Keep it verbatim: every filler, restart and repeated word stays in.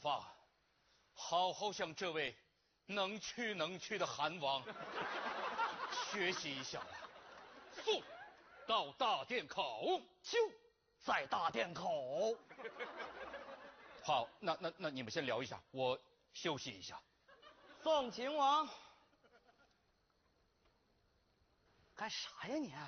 话，好好向这位能屈能屈的韩王学习一下吧。速到大殿口。 就在大殿口。 好，那那那你们先聊一下，我休息一下。 宋秦王，干啥呀你？